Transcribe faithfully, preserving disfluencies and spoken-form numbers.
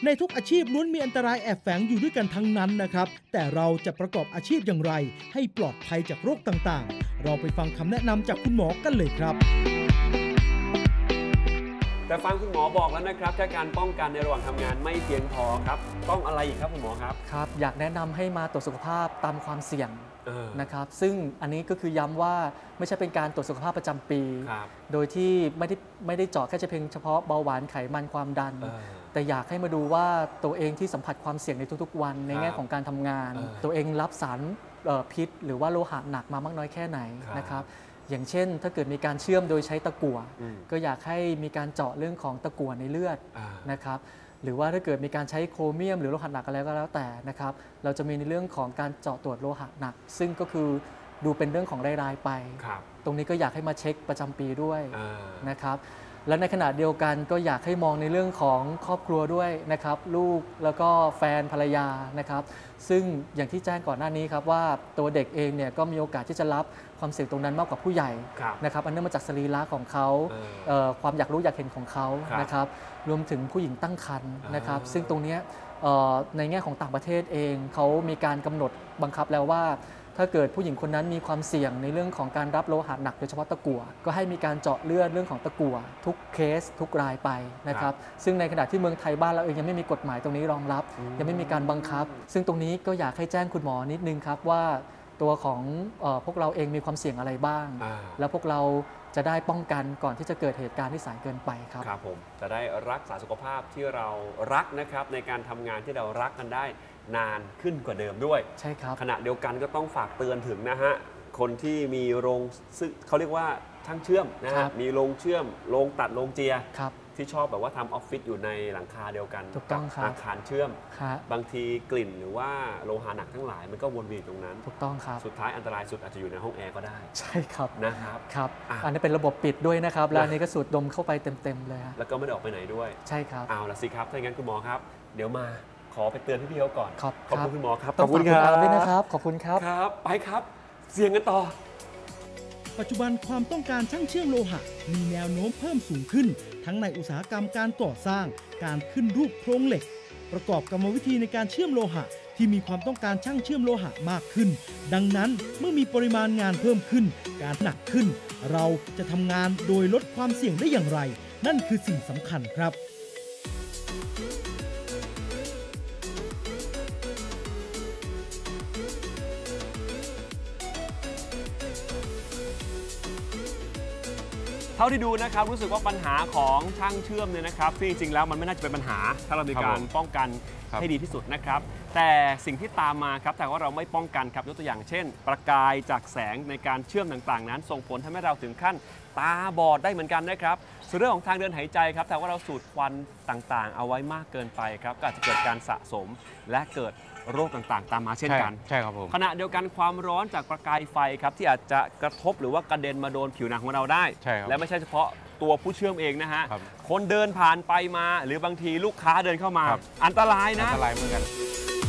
ในทุกอาชีพล้วนมีอันตรายแอบแฝงอยู่ด้วยกันทั้งนั้นนะครับแต่เราจะประกอบอาชีพอย่างไรให้ปลอดภัยจากโรคต่างๆเราไปฟังคำแนะนำจากคุณหมอกันเลยครับแต่ฟังคุณหมอบอกแล้วนะครับแค่การป้องกันในระหว่างทำงานไม่เพียงพอครับต้องอะไรอีกครับคุณหมอครับครับอยากแนะนำให้มาตรวจสุขภาพตามความเสี่ยงนะครับซึ่งอันนี้ก็คือย้ำว่าไม่ใช่เป็นการตรวจสุขภาพประจำปีโดยที่ไม่ได้ไม่ได้เจาะแค่เพียงเฉพาะเบาหวานไขมันความดันแต่อยากให้มาดูว่าตัวเองที่สัมผัสความเสี่ยงในทุกๆวันในแง่ของการทำงานตัวเองรับสารพิษหรือว่าโลหะหนักมามากน้อยแค่ไหนนะครับอย่างเช่นถ้าเกิดมีการเชื่อมโดยใช้ตะกั่วก็อยากให้มีการเจาะเรื่องของตะกั่วในเลือดนะครับหรือว่าถ้าเกิดมีการใช้โครเมียมหรือโลหะหนักอะไรก็แล้วแต่นะครับเราจะมีในเรื่องของการเจาะตรวจโลหะหนักซึ่งก็คือดูเป็นเรื่องของรายๆไปตรงนี้ก็อยากให้มาเช็คประจำปีด้วยนะครับและในขณะเดียวกันก็อยากให้มองในเรื่องของครอบครัวด้วยนะครับลูกแล้วก็แฟนภรรยานะครับซึ่งอย่างที่แจ้งก่อนหน้านี้ครับว่าตัวเด็กเองเนี่ยก็มีโอกาสที่จะรับความเสี่ยงตรงนั้นมากกว่าผู้ใหญ่นะครับอันเนื่องมาจากสรีระของเขาความอยากรู้อยากเห็นของเขานะครับรวมถึงผู้หญิงตั้งครรภ์นะครับซึ่งตรงนี้ในแง่ของต่างประเทศเองเขามีการกำหนดบังคับแล้วว่าถ้าเกิดผู้หญิงคนนั้นมีความเสี่ยงในเรื่องของการรับโลหะหนักโดยเฉพาะตะกั่วก็ให้มีการเจาะเลือดเรื่องของตะกั่วทุกเคสทุกรายไปนะครับซึ่งในขณะที่เมืองไทยบ้านเราเองยังไม่มีกฎหมายตรงนี้รองรับยังไม่มีการบังคับซึ่งตรงนี้ก็อยากให้แจ้งคุณหมอนิดนึงครับว่าตัวของเอ่อพวกเราเองมีความเสี่ยงอะไรบ้างแล้วพวกเราจะได้ป้องกันก่อนที่จะเกิดเหตุการณ์ที่สายเกินไปครับครับผมจะได้รักษาสุขภาพที่เรารักนะครับในการทำงานที่เรารักกันได้นานขึ้นกว่าเดิมด้วยใช่ครับขณะเดียวกันก็ต้องฝากเตือนถึงนะฮะคนที่มีโรงซึ่งเขาเรียกว่าช่างเชื่อมนะฮะมีโรงเชื่อมโรงตัดโรงเจียที่ชอบแบบว่าทำออฟฟิศอยู่ในหลังคาเดียวกันกับอาคารเชื่อมบางทีกลิ่นหรือว่าโลหะหนักทั้งหลายมันก็วนเวียนตรงนั้นถูกต้องครับสุดท้ายอันตรายสุดอาจจะอยู่ในห้องแอร์ก็ได้ใช่ครับนะครับครับอันนี้เป็นระบบปิดด้วยนะครับแล้วอันนี้ก็สูดดมเข้าไปเต็มๆเลยแล้วก็ไม่ได้ออกไปไหนด้วยใช่ครับเอาละสิครับถ้าอย่างนั้นคุณหมอครับเดี๋ยวมาขอไปเตือนพี่ๆเขาก่อนขอบคุณคุณหมอครับขอบคุณครับด้วยนะครับขอบคุณครับครับไปครับเสี่ยงกันต่อปัจจุบันความต้องการช่างเชื่อมโลหะมีแนวโน้มเพิ่มสูงขึ้นทั้งในอุตสาหกรรมการก่อสร้างการขึ้นรูปโครงเหล็กประกอบกรรมวิธีในการเชื่อมโลหะที่มีความต้องการช่างเชื่อมโลหะมากขึ้นดังนั้นเมื่อมีปริมาณงานเพิ่มขึ้นการหนักขึ้นเราจะทำงานโดยลดความเสี่ยงได้อย่างไรนั่นคือสิ่งสำคัญครับเท่าที่ดูนะครับรู้สึกว่าปัญหาของช่างเชื่อมเนี่ยนะครับที่จริงๆแล้วมันไม่น่าจะเป็นปัญหาถ้าเรามีการป้องกันให้ดีที่สุดนะครับแต่สิ่งที่ตามมาครับแต่ว่าเราไม่ป้องกันครับยกตัวอย่างเช่นประกายจากแสงในการเชื่อมต่างๆนั้นส่งผลทำให้เราถึงขั้นตาบอดได้เหมือนกันนะครับส่วนเรื่องของทางเดินหายใจครับแต่ว่าเราสูดควันต่างๆเอาไว้มากเกินไปครับก็อาจจะเกิดการสะสมและเกิดโรคต่างๆตามมาเช่นกันใช่ครับผมขณะเดียวกันความร้อนจากประกายไฟครับที่อาจจะกระทบหรือว่ากระเด็นมาโดนผิวหนังของเราได้และไม่ใช่เฉพาะตัวผู้เชื่อมเองนะฮะคนเดินผ่านไปมาหรือบางทีลูกค้าเดินเข้ามาอันตรายนะอันตรายเหมือนกัน